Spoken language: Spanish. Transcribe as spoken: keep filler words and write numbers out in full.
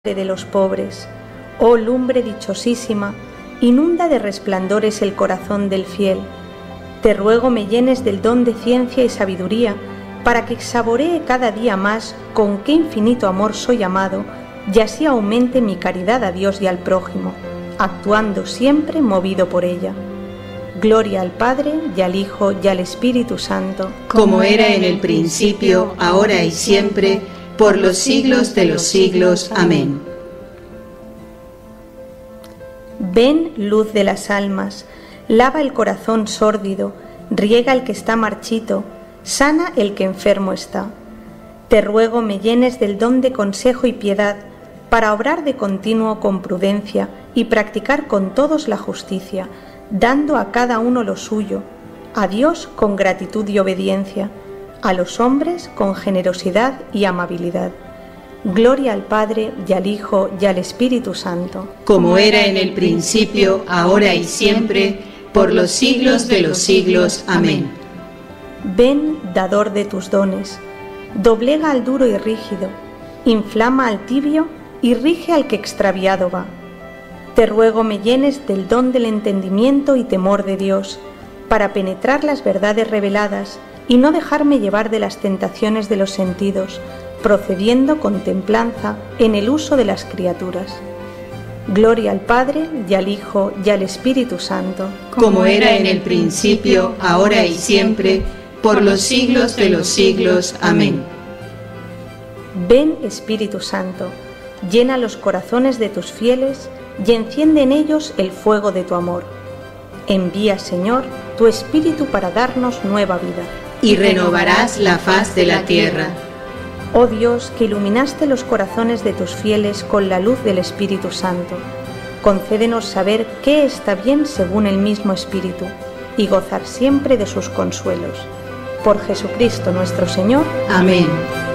de los pobres. Oh lumbre dichosísima, inunda de resplandores el corazón del fiel. Te ruego me llenes del don de ciencia y sabiduría, para que saboree cada día más con qué infinito amor soy amado, y así aumente mi caridad a Dios y al prójimo, actuando siempre movido por ella. Gloria al Padre, y al Hijo, y al Espíritu Santo, como era en el principio, ahora y siempre, por los siglos de los siglos. Amén. Ven, luz de las almas, lava el corazón sórdido, riega el que está marchito, sana el que enfermo está. Te ruego me llenes del don de consejo y piedad, para obrar de continuo con prudencia y practicar con todos la justicia, dando a cada uno lo suyo, a Dios con gratitud y obediencia, a los hombres con generosidad y amabilidad. Gloria al Padre, y al Hijo, y al Espíritu Santo, como era en el principio, ahora y siempre, por los siglos de los siglos. Amén. Ven, dador de tus dones, doblega al duro y rígido, inflama al tibio y rige al que extraviado va. Te ruego me llenes del don del entendimiento y temor de Dios, para penetrar las verdades reveladas y no dejarme llevar de las tentaciones de los sentidos, procediendo con templanza en el uso de las criaturas. Gloria al Padre, y al Hijo, y al Espíritu Santo, como era en el principio, ahora y siempre, por los siglos de los siglos. Amén. Ven, Espíritu Santo, llena los corazones de tus fieles y enciende en ellos el fuego de tu amor. Envía, Señor, tu Espíritu para darnos nueva vida. Y renovarás la faz de la tierra. Oh Dios, que iluminaste los corazones de tus fieles con la luz del Espíritu Santo, concédenos saber qué está bien según el mismo Espíritu, y gozar siempre de sus consuelos. Por Jesucristo nuestro Señor. Amén.